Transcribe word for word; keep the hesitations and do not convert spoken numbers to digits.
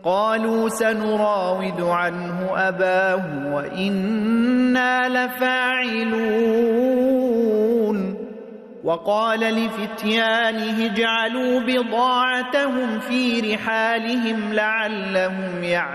قالوا سنراود عنه أباه وإنا لفاعلون وقال لفتيانه اجعلوا بضاعتهم في رحالهم لعلهم يعلمون